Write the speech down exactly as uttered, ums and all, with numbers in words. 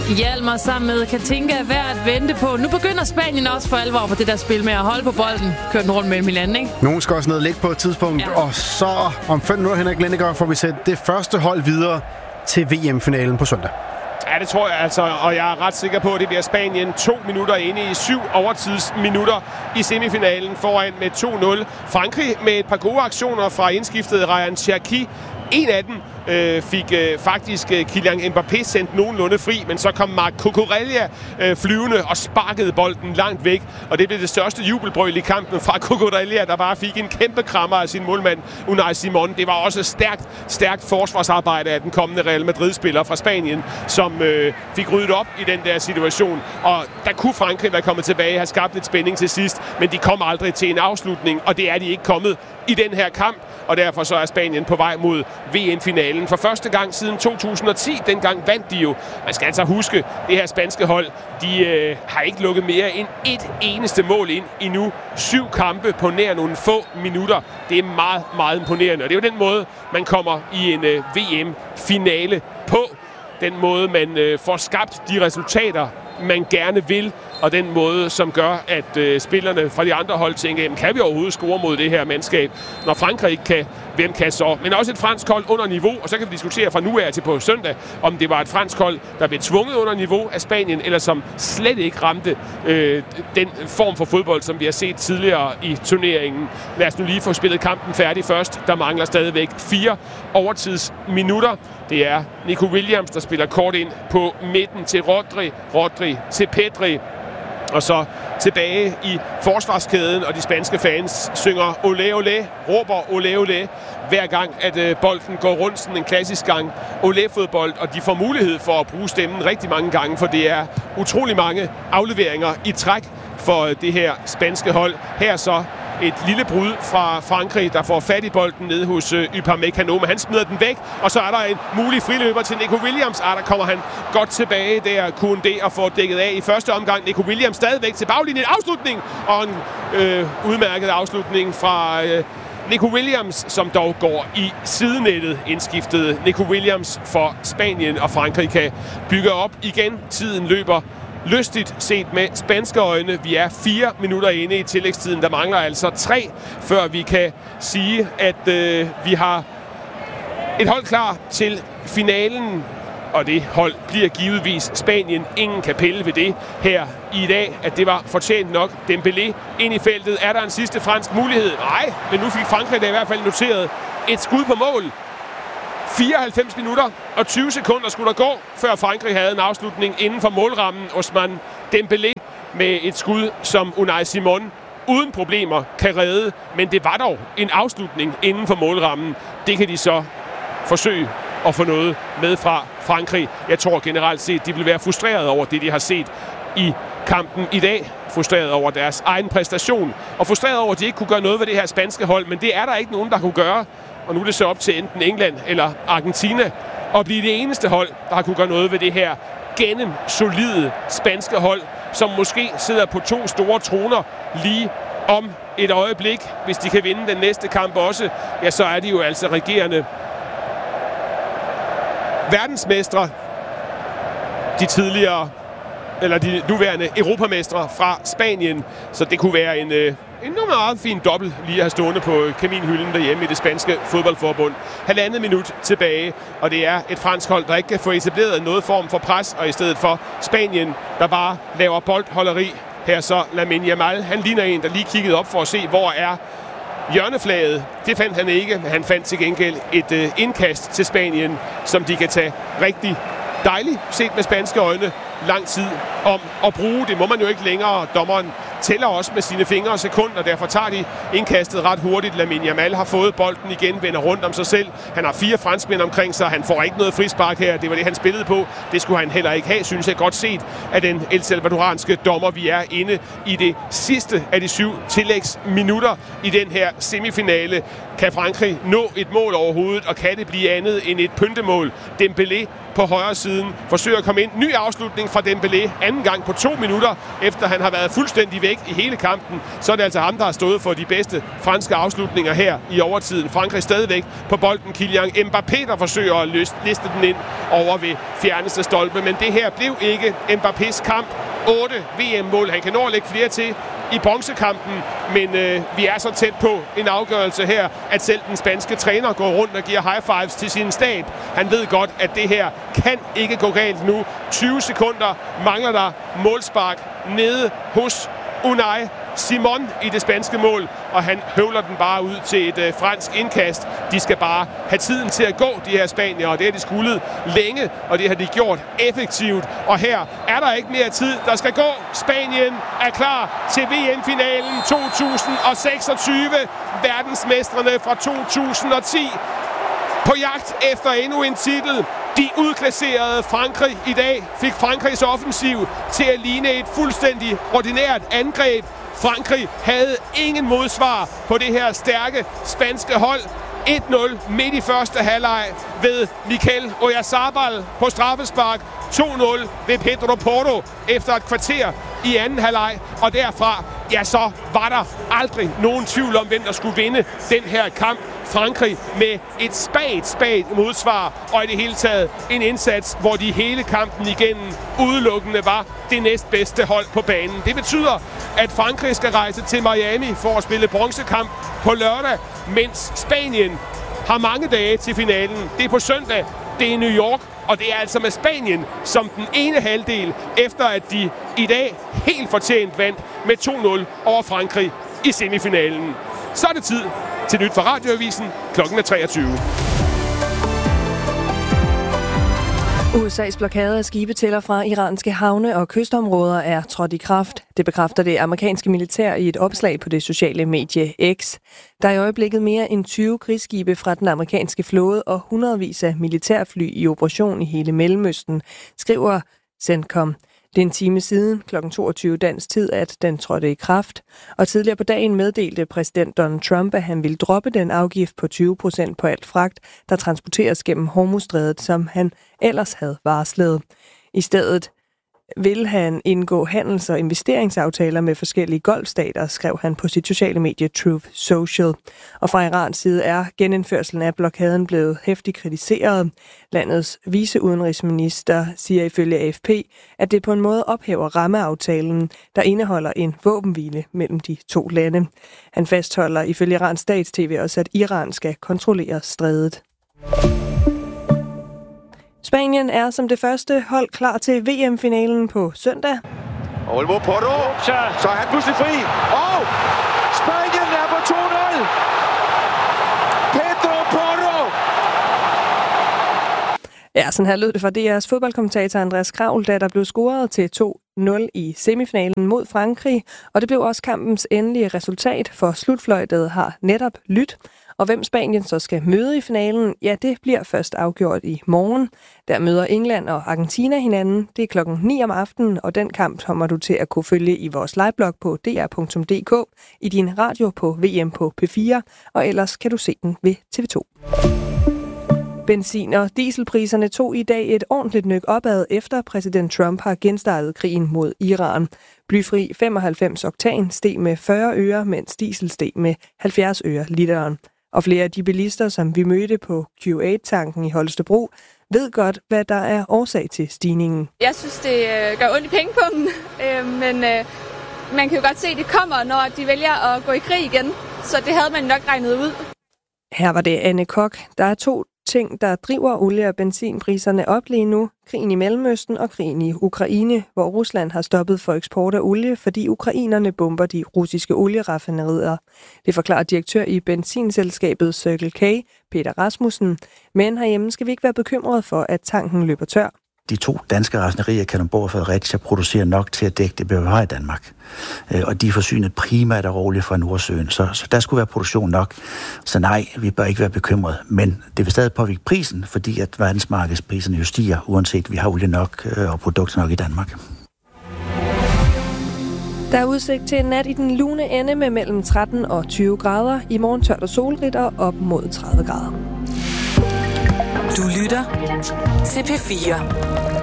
Hjalmar sammen med Katinka er værd at vente på. Nu begynder Spanien også for alvor på det der spil med at holde på bolden. Køre den rundt mellem hinanden, ikke? Nogen skal også ned og ligge på et tidspunkt. Ja. Og så om fem minutter, Henrik Lindegaard, får vi sætte det første hold videre til V M-finalen på søndag. Ja, det tror jeg altså, og jeg er ret sikker på, at det bliver Spanien to minutter inde i syv overtidsminutter i semifinalen foran med to nul. Frankrig med et par gode aktioner fra indskiftet Ryan Cherki. En af dem øh, fik øh, faktisk øh, Kylian Mbappé sendt nogenlunde fri, men så kom Marc Cucurella øh, flyvende og sparkede bolden langt væk. Og det blev det største jubelbrøl i kampen fra Cucurella, der bare fik en kæmpe krammer af sin målmand Unai Simon. Det var også stærkt, stærkt forsvarsarbejde af den kommende Real Madrid-spiller fra Spanien, som øh, fik ryddet op i den der situation. Og der kunne Frankrig være kommet tilbage have skabt lidt spænding til sidst, men de kom aldrig til en afslutning, og det er de ikke kommet i den her kamp. Og derfor så er Spanien på vej mod V M-finalen for første gang siden to tusind og ti. Dengang vandt de jo. Man skal altså huske, det her spanske hold, de øh, har ikke lukket mere end et eneste mål ind i nu. Syv kampe på nær nogle få minutter. Det er meget, meget imponerende. Og det er jo den måde, man kommer i en øh, V M-finale på. Den måde, man øh, får skabt de resultater, man gerne vil, og den måde, som gør, at øh, spillerne fra de andre hold tænker, jamen, kan vi overhovedet score mod det her mandskab? Når Frankrig ikke kan, hvem kan så? Men også et fransk hold under niveau, og så kan vi diskutere fra nu af til på søndag, om det var et fransk hold, der blev tvunget under niveau af Spanien, eller som slet ikke ramte øh, den form for fodbold, som vi har set tidligere i turneringen. Lad os nu lige få spillet kampen færdig først. Der mangler stadigvæk fire overtidsminutter. Det er Nico Williams, der spiller kort ind på midten til Rodri. Rodri til Pedri. Og så tilbage i forsvarskæden, og de spanske fans synger olé olé, råber olé olé, hver gang at øh, bolden går rundt, sådan en klassisk gang olé-fodbold, og de får mulighed for at bruge stemmen rigtig mange gange, for det er utrolig mange afleveringer i træk for øh, det her spanske hold. Her så et lille brud fra Frankrig, der får fat i bolden nede hos øh, Upamecano, men han smider den væk, og så er der en mulig friløber til Nico Williams. Ah, der kommer han godt tilbage der, Koundé, og får dækket af i første omgang. Nico Williams stadigvæk til baglinjen. Afslutning! Og en øh, udmærket afslutning fra øh, Nico Williams, som dog går i sidenettet. Indskiftet Nico Williams for Spanien, og Frankrig kan bygge op igen. Tiden løber lystigt set med spanske øjne. Vi er fire minutter inde i tillægstiden. Der mangler altså tre, før vi kan sige, at øh, vi har et hold klar til finalen. Og det hold bliver givetvis Spanien. Ingen kan pille ved det her i dag, at det var fortjent nok. Dembélé ind i feltet. Er der en sidste fransk mulighed? Nej, men nu fik Frankrig da i hvert fald noteret et skud på mål. fireoghalvfems minutter og tyve sekunder skulle der gå, før Frankrig havde en afslutning inden for målrammen. Ousmane Dembélé med et skud, som Unai Simon uden problemer kan redde. Men det var dog en afslutning inden for målrammen. Det kan de så forsøge at få noget med fra Frankrig. Jeg tror generelt set, de vil være frustreret over det, de har set i kampen i dag. Frustreret over deres egen præstation. Og frustreret over, at de ikke kunne gøre noget ved det her spanske hold. Men det er der ikke nogen, der kunne gøre. Og nu er det så op til enten England eller Argentina at blive det eneste hold, der har kunne gøre noget ved det her gennem solide spanske hold, som måske sidder på to store troner lige om et øjeblik. Hvis de kan vinde den næste kamp også, ja, så er de jo altså regerende verdensmestre. De tidligere, eller de nuværende europamestre fra Spanien. Så det kunne være en... Øh, En meget fin dobbelt lige at have stående på kaminhylden derhjemme i det spanske fodboldforbund. Halvandet minut tilbage, og det er et fransk hold, der ikke kan få etableret noget form for pres, og i stedet for Spanien, der bare laver boldholderi. Her så Lamine Yamal, han ligner en, der lige kiggede op for at se, hvor er hjørneflaget. Det fandt han ikke, men han fandt til gengæld et øh, indkast til Spanien, som de kan tage rigtig dejligt, set med spanske øjne, lang tid om at bruge. Det må man jo ikke længere. Dommeren tæller også med sine fingre og sekunder, derfor tager de indkastet ret hurtigt. Lamine Yamal har fået bolden igen, vender rundt om sig selv. Han har fire franskmænd omkring sig, han får ikke noget frispark her. Det var det, han spillede på. Det skulle han heller ikke have, synes jeg godt set af den El Salvadoranske dommer. Vi er inde i det sidste af de syv tillægsminutter i den her semifinale. Kan Frankrig nå et mål overhovedet, og kan det blive andet end et pyntemål? Dembélé på højre siden. Forsøger at komme ind. Ny afslutning fra Dembélé. Anden gang på to minutter, efter han har været fuldstændig væk i hele kampen. Så er det altså ham, der har stået for de bedste franske afslutninger her i overtiden. Frankrig stadigvæk på bolden. Kylian Mbappé, der forsøger at liste den ind over ved fjerneste stolpe. Men det her blev ikke Mbappés kamp. otte V M-mål. Han kan nå at lægge flere til i bronzekampen, men øh, vi er så tæt på en afgørelse her, at selv den spanske træner går rundt og giver high fives til sin stab. Han ved godt, at det her kan ikke gå galt nu. tyve sekunder mangler der målspark nede hos Unai Simon i det spanske mål, og han høvler den bare ud til et øh, fransk indkast. De skal bare have tiden til at gå, de her spanier, og det har de skullet længe, og det har de gjort effektivt. Og her er der ikke mere tid, der skal gå. Spanien er klar til V M-finalen to tusind seksogtyve. Verdensmestrene fra to tusind og ti. På jagt efter endnu en titel. De udklasserede Frankrig i dag, fik Frankrigs offensiv til at ligne et fuldstændig ordinært angreb. Frankrig havde ingen modsvar på det her stærke spanske hold. et nul midt i første halvleg ved Mikel Oyarzabal på straffespark. to nul ved Pedro Porro efter et kvarter i anden halvleg. Og derfra, ja, så var der aldrig nogen tvivl om, hvem der skulle vinde den her kamp. Frankrig med et spagt, spagt modsvar, og i det hele taget en indsats, hvor de hele kampen igennem udelukkende var det næstbedste hold på banen. Det betyder, at Frankrig skal rejse til Miami for at spille bronzekamp på lørdag, mens Spanien har mange dage til finalen. Det er på søndag, det er New York, og det er altså med Spanien som den ene halvdel, efter at de i dag helt fortjent vandt med to nul over Frankrig i semifinalen. Så er det tid til nyt fra Radioavisen. Klokken er treogtyve. U S A's blokade af skibe til og fra iranske havne og kystområder er trådt i kraft. Det bekræfter det amerikanske militær i et opslag på det sociale medie X. Der er i øjeblikket mere end tyve krigsskibe fra den amerikanske flåde og hundredvis af militærfly i operation i hele Mellemøsten, skriver CENTCOM. Det er en time siden, klokken toogtyve dansk tid, at den trådte i kraft. Og tidligere på dagen meddelte præsident Donald Trump, at han ville droppe den afgift på tyve procent på alt fragt, der transporteres gennem Hormuzstrædet, som han ellers havde varslet. I stedet vil han indgå handels- og investeringsaftaler med forskellige golfstater, skrev han på sit sociale medie Truth Social. Og fra Irans side er genindførselen af blokaden blevet heftigt kritiseret. Landets viceudenrigsminister siger ifølge A F P, at det på en måde ophæver rammeaftalen, der indeholder en våbenhvile mellem de to lande. Han fastholder ifølge Irans stats-tv også, at Iran skal kontrollere strædet. Spanien er som det første hold klar til V M-finalen på søndag. Olmo Porro, så er han pludselig fri. Og Spanien er på to nul. Pedro Porro. Ja, sådan her lød det fra D R's fodboldkommentator Andreas Kravl, da der blev scoret til to nul i semifinalen mod Frankrig. Og det blev også kampens endelige resultat, for slutfløjtet har netop lyttet. Og hvem Spanien så skal møde i finalen, ja, det bliver først afgjort i morgen. Der møder England og Argentina hinanden. Det er klokken ni om aftenen, og den kamp kommer du til at kunne følge i vores liveblog på d r punktum d k, i din radio på V M på P fire, og ellers kan du se den ved T V to. Benzin- og dieselpriserne tog i dag et ordentligt nyk opad, efter præsident Trump har genstartet krigen mod Iran. Blyfri femoghalvfems oktan steg med fyrre øre, mens diesel steg med halvfjerds øre literen. Og flere af de bilister, som vi mødte på Q otte-tanken i Holstebro, ved godt, hvad der er årsag til stigningen. Jeg synes, det gør ondt i pengepungen, men man kan jo godt se, at det kommer, når de vælger at gå i krig igen. Så det havde man nok regnet ud. Her var det Anne Kok. Der er to ting, der driver olie- og benzinpriserne op lige nu. Krigen i Mellemøsten og krigen i Ukraine, hvor Rusland har stoppet for eksport af olie, fordi ukrainerne bomber de russiske olieraffinaderier. Det forklarer direktør i benzinselskabet Circle K, Peter Rasmussen. Men herhjemme skal vi ikke være bekymrede for, at tanken løber tør. De to danske raffinaderier, Kalundborg og Fredericia, producerer nok til at dække det behov, vi har i Danmark. Og de er forsynet primært af olie fra Nordsøen, så, så der skulle være produktion nok. Så nej, vi bør ikke være bekymrede, men det vil stadig påvirke prisen, fordi at verdensmarkedspriserne jo stiger, uanset vi har olie nok og produkter nok i Danmark. Der er udsigt til en nat i den lune ende med mellem tretten og tyve grader. I morgen tørt og solrigt og op mod tredive grader. Du lytter til P fire.